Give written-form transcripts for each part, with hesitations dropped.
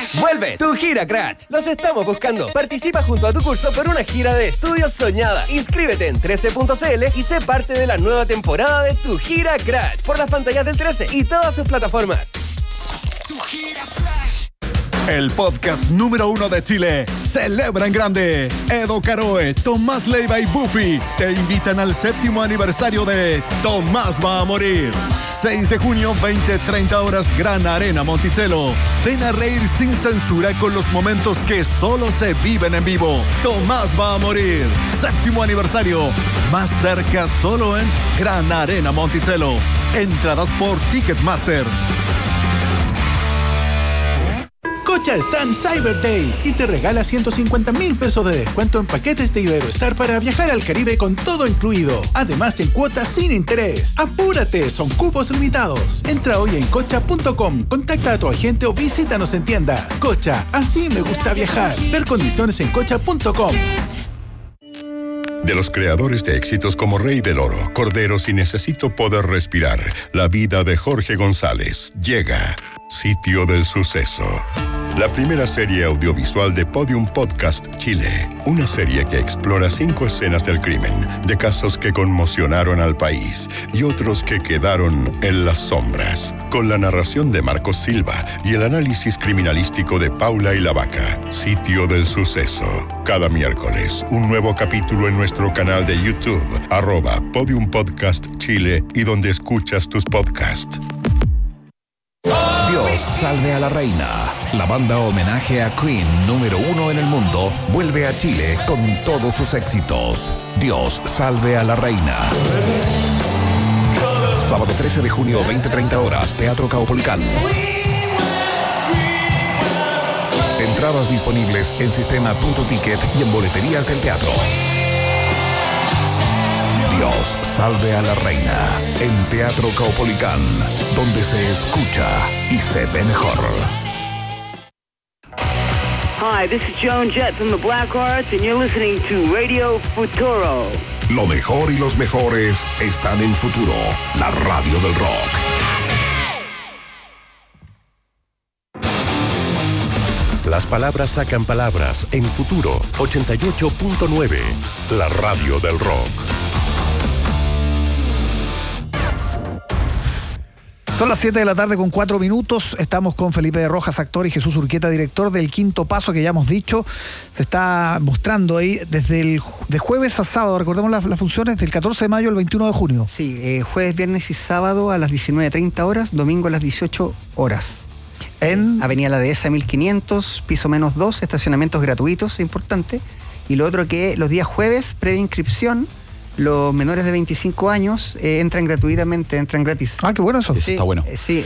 Vuelve tu gira Crash. Los estamos buscando. Participa junto a tu curso por una gira de estudios soñada. Inscríbete en 13.cl y sé parte de la nueva temporada de tu gira Crash por las pantallas del 13 y todas sus plataformas. Tu gira Crash. El podcast número 1 de Chile celebra en grande. Edo Caroe, Tomás Leiva y Buffy te invitan al 7º aniversario de Tomás va a morir. 6 de junio, 20:30 horas, Gran Arena Monticello. Ven a reír sin censura con los momentos que solo se viven en vivo. Tomás va a morir. 7º aniversario. Más cerca solo en Gran Arena Monticello. Entradas por Ticketmaster. Cocha está en Cyber Day y te regala 150,000 pesos de descuento en paquetes de Iberoestar para viajar al Caribe con todo incluido. Además en cuotas sin interés. ¡Apúrate! Son cupos limitados. Entra hoy en cocha.com, contacta a tu agente o visítanos en tiendas. Cocha, así me gusta viajar. Ver condiciones en cocha.com. De los creadores de éxitos como Rey del Oro, Corderos y Necesito Poder Respirar, la vida de Jorge González llega. Sitio del Suceso. La primera serie audiovisual de Podium Podcast Chile. Una serie que explora 5 escenas del crimen, de casos que conmocionaron al país y otros que quedaron en las sombras. Con la narración de Marcos Silva y el análisis criminalístico de Paula y la Vaca. Sitio del Suceso. Cada miércoles, un nuevo capítulo en nuestro canal de YouTube, @Podium Podcast Chile y donde escuchas tus podcasts. Dios salve a la reina. La banda homenaje a Queen número 1 en el mundo vuelve a Chile con todos sus éxitos. Dios salve a la reina. Sábado 13 de junio, 20:30 horas, Teatro Caupolicán. Entradas disponibles en sistema.ticket y en boleterías del teatro. Dios salve a la reina en Teatro Caupolicán, donde se escucha y se ve mejor. Hi, this is Joan Jett from the Black Arts and you're listening to Radio Futuro. Lo mejor y los mejores están en Futuro, la radio del rock. Las palabras sacan palabras en Futuro 88.9, la radio del rock. Son las 7 de la tarde con 4 minutos. Estamos con Felipe de Rojas, actor, y Jesús Urquieta, director del Quinto Paso, que ya hemos dicho. Se está mostrando ahí desde de jueves a sábado. Recordemos las funciones del 14 de mayo al 21 de junio. Sí, jueves, viernes y sábado a las 19:30 horas, domingo a las 18 horas. En Avenida La Dehesa 1500, piso -2, estacionamientos gratuitos, importante. Y lo otro que los días jueves, previa inscripción, los menores de 25 años entran gratuitamente, entran gratis. Ah, qué bueno eso. Sí, está bueno. Sí,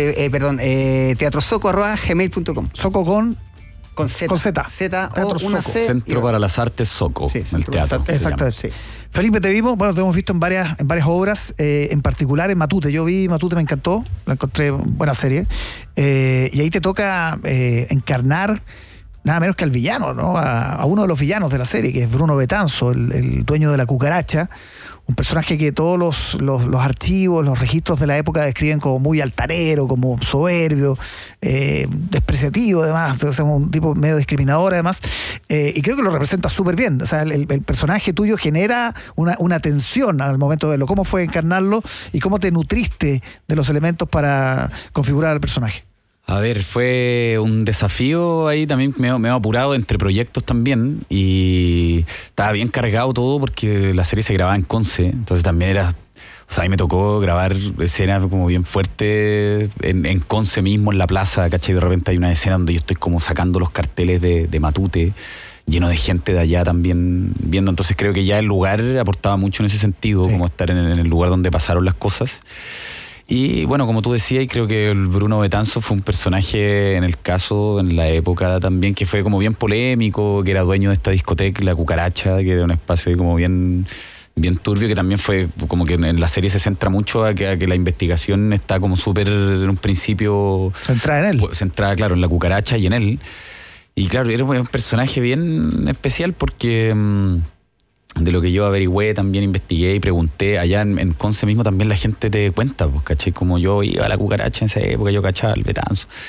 teatrosoco@gmail.com. Soco con Z. Con Z. Z Teatro o una Soco. C. Centro para las Artes Soco, Sí, el teatro. Exactamente. Sí. Felipe, te vimos, bueno, te hemos visto en varias obras, en particular en Matute. Yo vi Matute, me encantó, la encontré buena serie. Y ahí te toca encarnar nada menos que al villano, ¿no? A uno de los villanos de la serie, que es Bruno Betanzo, el dueño de la cucaracha. Un personaje que todos los archivos, los registros de la época describen como muy altanero, como soberbio, despreciativo además, o sea, un tipo medio discriminador además, y creo que lo representa súper bien. O sea, el personaje tuyo genera una tensión al momento de verlo. ¿Cómo fue encarnarlo y cómo te nutriste de los elementos para configurar al personaje? A ver, fue un desafío ahí también, me he apurado entre proyectos también y estaba bien cargado todo porque la serie se grababa en Conce, entonces también era, o sea, a mí me tocó grabar escenas como bien fuertes en Conce mismo, en la plaza, ¿cachai? De repente hay una escena donde yo estoy como sacando los carteles de Matute, lleno de gente de allá también viendo, entonces creo que ya el lugar aportaba mucho en ese sentido, sí, como estar en el lugar donde pasaron las cosas. Y bueno, como tú decías, creo que el Bruno Betanzo fue un personaje en el caso, en la época también, que fue como bien polémico, que era dueño de esta discoteca, La Cucaracha, que era un espacio ahí como bien turbio, que también fue como que en la serie se centra mucho a que la investigación está como súper en un principio centrada en él. Centrada, claro, en La Cucaracha y en él. Y claro, era un personaje bien especial porque de lo que yo averigüé, también investigué y pregunté, allá en Conce mismo también la gente te cuenta, pues, ¿cachai? Como yo iba a La Cucaracha en esa época, yo cachaba al Betanzo.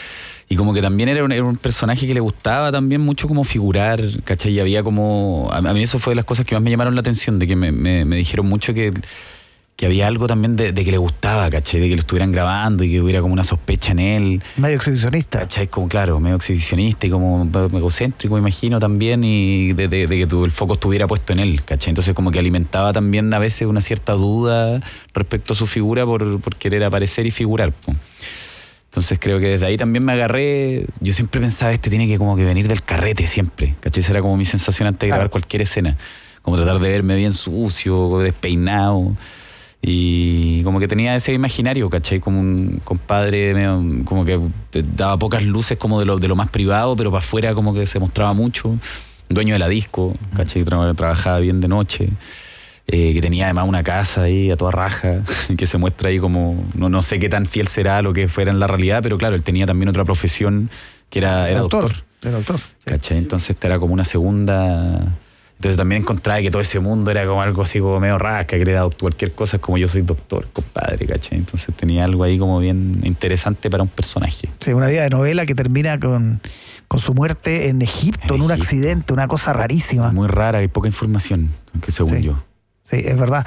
Y como que también era un personaje que le gustaba también mucho como figurar, ¿cachai? Y había como... A mí eso fue de las cosas que más me llamaron la atención, de que me dijeron mucho que había algo también de que le gustaba, ¿cachai? De que lo estuvieran grabando y que hubiera como una sospecha en él. Medio exhibicionista. ¿Cachai? Como, claro, medio exhibicionista y como egocéntrico, imagino, también, y de que el foco estuviera puesto en él, ¿cachai? Entonces como que alimentaba también a veces una cierta duda respecto a su figura por querer aparecer y figurar, po. Entonces creo que desde ahí también me agarré. Yo siempre pensaba, tiene que como que venir del carrete siempre, ¿cachai? Esa era como mi sensación antes de grabar cualquier escena. Como tratar de verme bien sucio, despeinado. Y como que tenía ese imaginario, ¿cachai? Como un compadre como que daba pocas luces como de lo más privado, pero para afuera como que se mostraba mucho. Dueño de la disco, ¿cachai? Trabajaba bien de noche. Que tenía además una casa ahí a toda raja, que se muestra ahí como, no sé qué tan fiel será a lo que fuera en la realidad, pero claro, él tenía también otra profesión que era doctor. Era doctor. ¿Cachai? Entonces esta era como una segunda. Entonces también encontraba que todo ese mundo era como algo así como medio rasca, que era doctor, cualquier cosa es como yo soy doctor, compadre, ¿cachai? Entonces tenía algo ahí como bien interesante para un personaje. Sí, una vida de novela que termina con su muerte en Egipto, en un accidente, una cosa rarísima. Muy rara, hay poca información, aunque según yo. Sí, es verdad.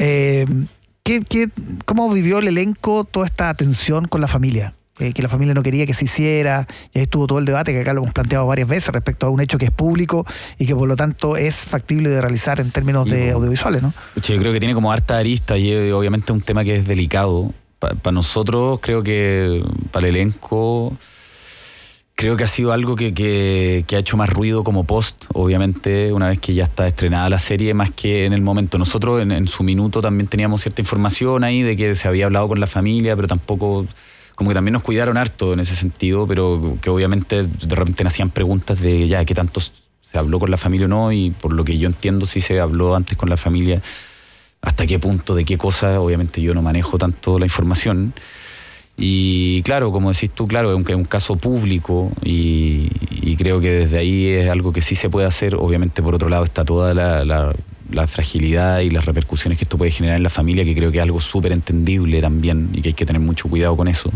¿Cómo vivió el elenco toda esta tensión con la familia? Que la familia no quería que se hiciera, y ahí estuvo todo el debate que acá lo hemos planteado varias veces respecto a un hecho que es público y que por lo tanto es factible de realizar en términos de audiovisuales, ¿no? Yo creo que tiene como harta arista y obviamente un tema que es delicado. Para nosotros, creo que para el elenco, creo que ha sido algo que ha hecho más ruido como post, obviamente, una vez que ya está estrenada la serie, más que en el momento. Nosotros en su minuto también teníamos cierta información ahí de que se había hablado con la familia, pero tampoco... Como que también nos cuidaron harto en ese sentido, pero que obviamente de repente nacían preguntas de ya, ¿qué tanto se habló con la familia o no? Y por lo que yo entiendo, sí se habló antes con la familia. ¿Hasta qué punto, de qué cosa? Obviamente yo no manejo tanto la información. Y claro, como decís tú, claro, es un caso público y creo que desde ahí es algo que sí se puede hacer. Obviamente por otro lado está toda la fragilidad y las repercusiones que esto puede generar en la familia, que creo que es algo súper entendible también y que hay que tener mucho cuidado con eso.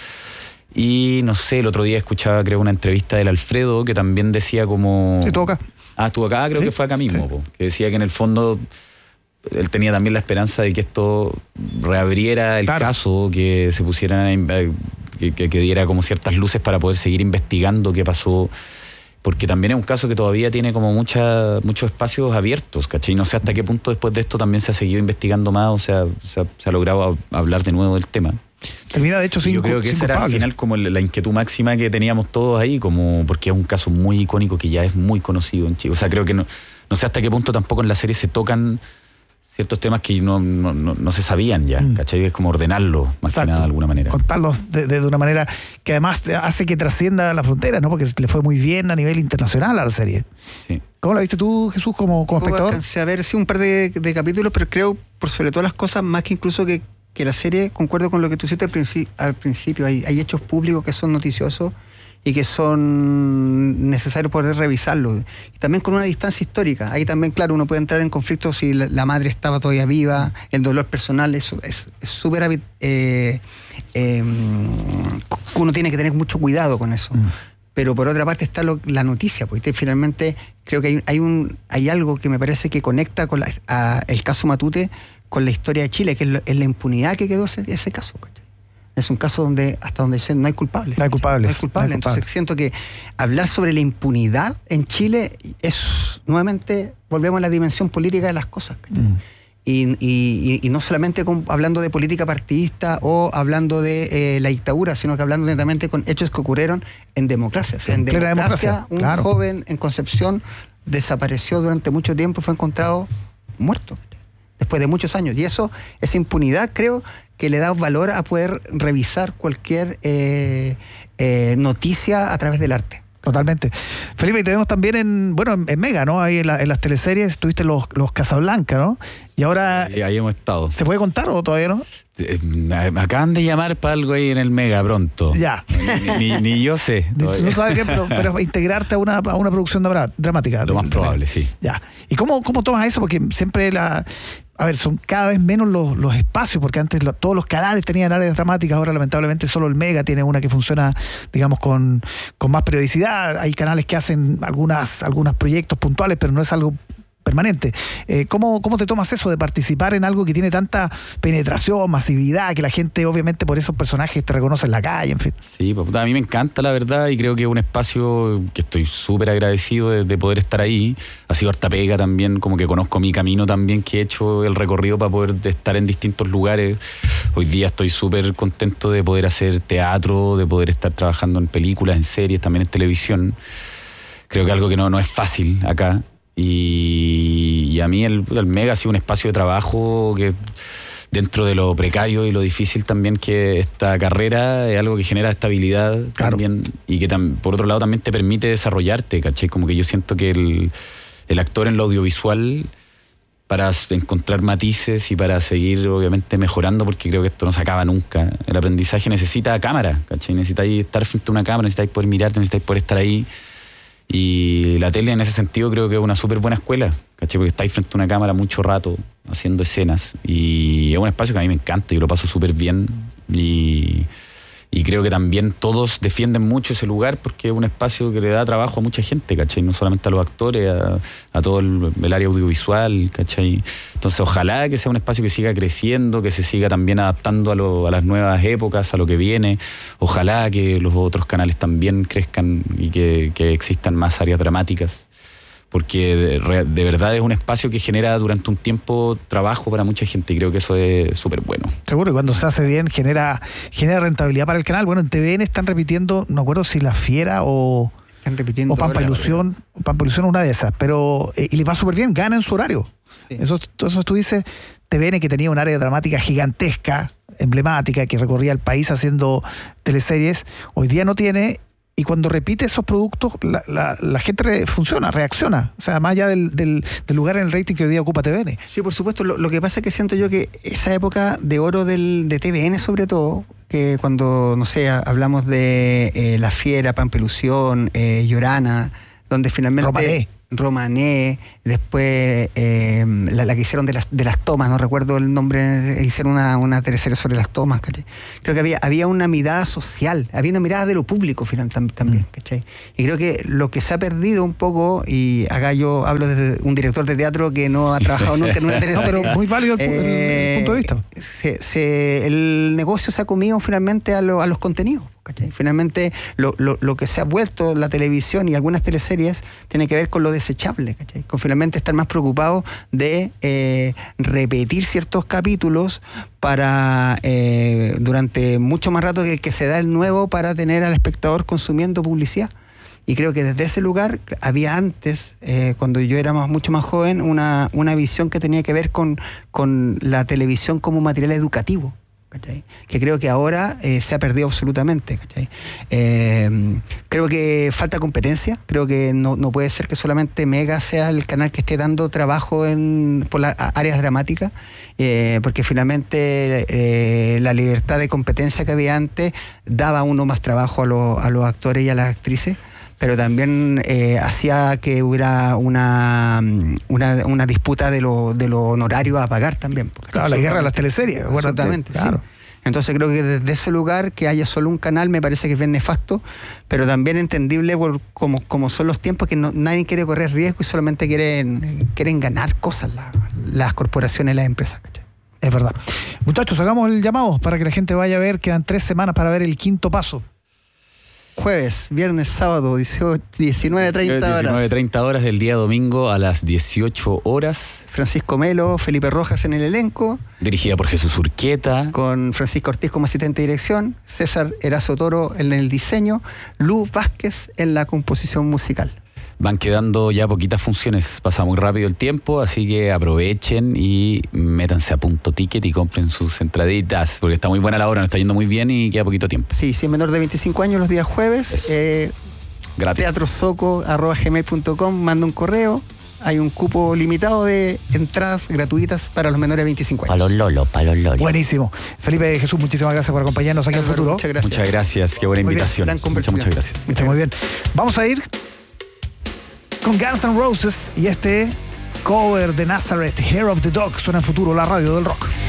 Y no sé, el otro día escuchaba, creo, una entrevista del Alfredo que también decía como... Sí, estuvo acá. Estuvo acá, creo que fue acá mismo, que decía que en el fondo él tenía también la esperanza de que esto reabriera el caso, que se pusieran, que diera como ciertas luces para poder seguir investigando qué pasó. Porque también es un caso que todavía tiene como muchos espacios abiertos, ¿cachai? No sé hasta qué punto después de esto también se ha seguido investigando más, o sea, se ha logrado hablar de nuevo del tema. Termina de hecho sin. Yo creo que esa era al final como la inquietud máxima que teníamos todos ahí, como porque es un caso muy icónico que ya es muy conocido en Chile. O sea, creo que no sé hasta qué punto tampoco en la serie se tocan ciertos temas que no se sabían ya, ¿cachai? Es como ordenarlo, más que nada de alguna manera. Contarlos de una manera que además hace que trascienda la frontera, ¿no? Porque le fue muy bien a nivel internacional a la serie. Sí. ¿Cómo la viste tú, Jesús, como espectador? Alcancé a ver, sí, un par de capítulos, pero creo, por sobre todas las cosas, más que incluso que la serie, concuerdo con lo que tú hiciste al principio, hay hechos públicos que son noticiosos y que son necesarios poder revisarlos. Y también con una distancia histórica. Ahí también, claro, uno puede entrar en conflicto si la madre estaba todavía viva, el dolor personal, eso es súper... uno tiene que tener mucho cuidado con eso. Pero por otra parte está la noticia, porque finalmente creo que hay algo que me parece que conecta con el caso Matute con la historia de Chile, que es la impunidad que quedó ese caso. Es un caso donde hasta donde dicen no hay culpables. No hay culpables. Entonces siento que hablar sobre la impunidad en Chile es, nuevamente, volvemos a la dimensión política de las cosas. Y no solamente hablando de política partidista o hablando de la dictadura, sino que hablando netamente con hechos que ocurrieron en democracia. O sea, en democracia, un joven en Concepción desapareció durante mucho tiempo y fue encontrado muerto después de muchos años. Y esa impunidad, creo, que le da valor a poder revisar cualquier noticia a través del arte. Totalmente. Felipe, y tenemos también en Mega, ¿no? Ahí en las teleseries tuviste los Casablanca, ¿no? Y ahora... ahí hemos estado. ¿Se puede contar o todavía no? Me acaban de llamar para algo ahí en el Mega pronto. Ya. Ni yo sé. No sabes qué, pero integrarte a una producción dramática. Lo más probable, sí. Ya. ¿Y cómo tomas eso? Porque siempre a ver, son cada vez menos los espacios, porque antes todos los canales tenían áreas dramáticas, ahora lamentablemente solo el Mega tiene una que funciona, digamos, con más periodicidad. Hay canales que hacen algunos proyectos puntuales, pero no es algo permanente. ¿Cómo te tomas eso de participar en algo que tiene tanta penetración, masividad, que la gente obviamente por esos personajes te reconoce en la calle, en fin? Sí, pues, a mí me encanta la verdad y creo que es un espacio que estoy súper agradecido de poder estar ahí. Ha sido harta pega también, como que conozco mi camino también, que he hecho el recorrido para poder estar en distintos lugares. Hoy día estoy súper contento de poder hacer teatro, de poder estar trabajando en películas, en series, también en televisión. Creo que algo que no es fácil acá. Y a mí el Mega ha sido un espacio de trabajo que dentro de lo precario y lo difícil también que esta carrera es algo que genera estabilidad también, y que por otro lado también te permite desarrollarte, ¿cachai? Como que yo siento que el actor en lo audiovisual, para encontrar matices y para seguir obviamente mejorando, porque creo que esto no se acaba nunca, el aprendizaje necesita cámara, ¿cachai? Necesitáis estar frente a una cámara, necesitáis poder mirarte, necesitáis poder estar ahí. Y la tele en ese sentido creo que es una súper buena escuela, ¿cachai? Porque estáis frente a una cámara mucho rato haciendo escenas y es un espacio que a mí me encanta, yo lo paso súper bien y creo que también todos defienden mucho ese lugar porque es un espacio que le da trabajo a mucha gente, ¿cachai? No solamente a los actores, a todo el área audiovisual, ¿cachai? Entonces ojalá que sea un espacio que siga creciendo, que se siga también adaptando a las nuevas épocas, a lo que viene. Ojalá que los otros canales también crezcan y que existan más áreas dramáticas. Porque de verdad es un espacio que genera durante un tiempo trabajo para mucha gente y creo que eso es súper bueno. Seguro, y cuando se hace bien genera rentabilidad para el canal. Bueno, en TVN están repitiendo, no acuerdo si La Fiera o Pampa Ilusión. Pampa Ilusión es una de esas, pero y les va súper bien, gana en su horario. Sí. Eso tú dices, TVN que tenía un área dramática gigantesca, emblemática, que recorría el país haciendo teleseries, hoy día no tiene. Y cuando repite esos productos, la gente reacciona. O sea, más allá del lugar en el rating que hoy día ocupa TVN. Sí, por supuesto. Lo que pasa es que siento yo que esa época de oro de TVN, sobre todo, que cuando, no sé, hablamos de La Fiera, Pampa Ilusión, Llorana, donde finalmente... Romané, después la que hicieron de las tomas, no recuerdo el nombre, hicieron una teleserie sobre las tomas, ¿cachai? Creo que había una mirada social, había una mirada de lo público también, ¿cachai? Y creo que lo que se ha perdido un poco, y acá yo hablo desde un director de teatro que no ha trabajado nunca en una teleserie. No, pero muy válido el punto de vista. El negocio se ha comido finalmente a los contenidos. ¿Cachai? Finalmente lo que se ha vuelto la televisión y algunas teleseries tiene que ver con lo desechable, ¿cachai? Con finalmente estar más preocupados de repetir ciertos capítulos para durante mucho más rato que el que se da el nuevo, para tener al espectador consumiendo publicidad. Y creo que desde ese lugar había antes, cuando yo era mucho más joven, una visión que tenía que ver con la televisión como material educativo, ¿cachai? Que creo que ahora se ha perdido absolutamente, ¿cachai? Creo que falta competencia, creo que no puede ser que solamente Mega sea el canal que esté dando trabajo por las áreas dramáticas, porque finalmente la libertad de competencia que había antes daba uno más trabajo a los actores y a las actrices, pero también hacía que hubiera una disputa de lo honorario a pagar también. Claro, la guerra de las teleseries. Exactamente, claro. Sí. Entonces creo que desde ese lugar que haya solo un canal me parece que es bien nefasto, pero también entendible como son los tiempos, que nadie quiere correr riesgo y solamente quieren ganar cosas las corporaciones, las empresas. Es verdad. Muchachos, hagamos el llamado para que la gente vaya a ver. Quedan 3 semanas para ver El Quinto Paso. Jueves, viernes, sábado, 19:30 horas. 19:30 horas del día domingo a las 18 horas. Francisco Melo, Felipe Rojas en el elenco. Dirigida por Jesús Urquieta. Con Francisco Ortiz como asistente de dirección, César Erazo Toro en el diseño, Luz Vázquez en la composición musical. Van quedando ya poquitas funciones, pasa muy rápido el tiempo, así que aprovechen y métanse a Punto Ticket y compren sus entraditas, porque está muy buena la obra, nos está yendo muy bien y queda poquito tiempo. Sí, si es menor de 25 años los días jueves, teatrosoco@gmail.com, manda un correo, hay un cupo limitado de entradas gratuitas para los menores de 25 años. Para los lolos. Buenísimo. Felipe Jesús, muchísimas gracias por acompañarnos aquí en Futuro. Muchas gracias, qué buena invitación. Muchas gracias. Muy bien. Vamos a ir con Guns N' Roses y cover de Nazareth, Hair of the Dog, suena en Futuro, la radio del rock.